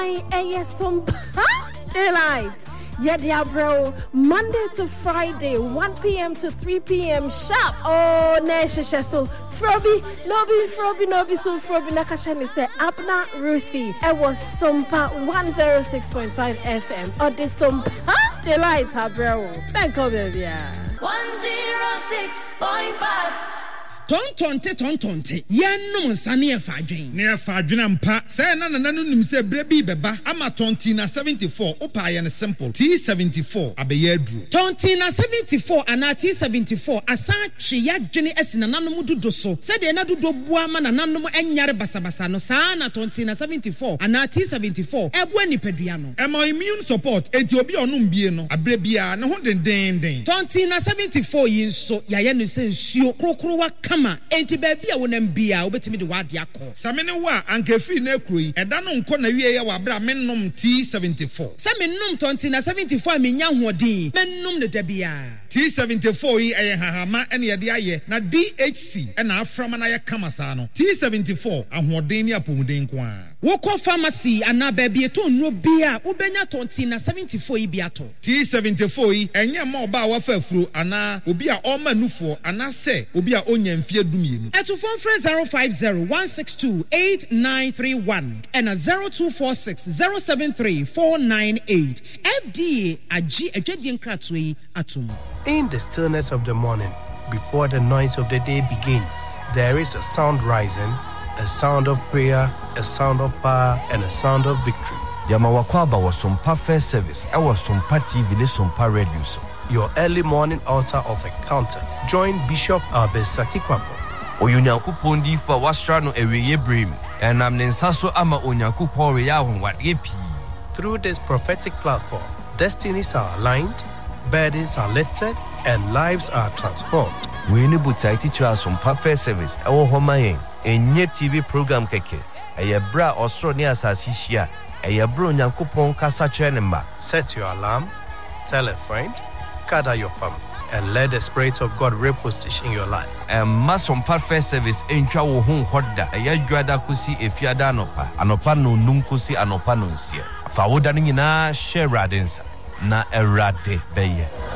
Some delight. Yeah, bro. Monday to Friday, 1 p.m. to 3 p.m. sharp. Oh, Nesha. So, Froby, Nobi, so Froby Nakashani said, Abna Ruthie. It was Sumpa 106.5 FM. Or this Sumpa delight, bro. Thank you, baby. 106.5. Tontonte yenum sane afadwen ne afadwen ampa say na nim say brebi beba ama tontina 74 opa ye ne simple T74 abeye adru tontina 74 ana T74 asa twe yadwene asina nanom dodo so se de na dodo bua ma nanom enyare basabasa no saa na tontina 74 ana T74 ebo anipadua no ema immune support enti obi onum bie no abrebia ne ho den tontina 74 yinso yaye no se nsuo krokro wa enti baby a wonam bia obetimi de wade akọ samene wa ankefi na kroi eda no nko na wie ye wa bra mennom T74 samennom tontina 74 menya hoɔden mennom ne da bia T74 yi eye hahama ene ye de aye na DHC ena aframa na ye kama saa no T74 ahoɔden ni apomuden ko a wokɔ pharmacy ana baby eto nno bia ubenya tontina 74 yi bia to T74 yi enye ma oba wa fa afuro ana obi a ɔma nufo ana se obi a onya mfie dumienu eto phone 050-162-8931 and 0246-073-498 FDA agi adwadie nkratoi atum. In the stillness of the morning, before the noise of the day begins, there is a sound rising, a sound of prayer, a sound of power, and a sound of victory. Yamawakwaba was some perfect service. I was some TV, ne some radio. Your early morning altar of encounter. Join Bishop Albesaki Kwambo. Oyunyankupon di fa wasra no eweye brim. Enam ne nsaso ama onyankupon we ya honwade pi. Through this prophetic platform, destinies are aligned, burdens are lifted, and lives are transformed. We need to teach us some perfect service. Our home enye TV program keke. Eye bra osro ni asasi hia. Eye bro nyankopon kasa chenemba. Set your alarm, tell a friend, gather your family, and let the Spirit of God reposition in your life. Mass some perfect service entra wo hu hoda. Eye dwada kusi efiada anopa. Anopa no num kusi anopa no nsie. Fa woda ni nyina share radensa na erade beye.